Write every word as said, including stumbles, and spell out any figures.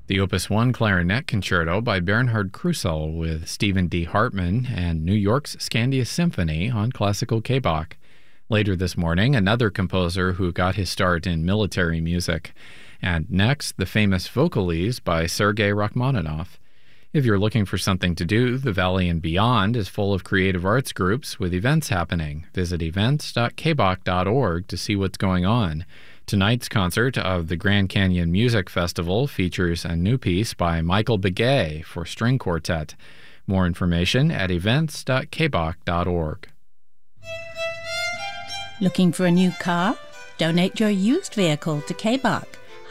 The Opus one Clarinet Concerto by Bernhard Krusell with Stephen D. Hartman and New York's Scandia Symphony on Classical K-Bach. Later this morning, another composer who got his start in military music. And next, the famous Vocalese by Sergei Rachmaninoff. If you're looking for something to do, the Valley and Beyond is full of creative arts groups with events happening. Visit events dot k bach dot org to see what's going on. Tonight's concert of the Grand Canyon Music Festival features a new piece by Michael Begay for string quartet. More information at events dot k bach dot org. Looking for a new car? Donate your used vehicle to K-Bach.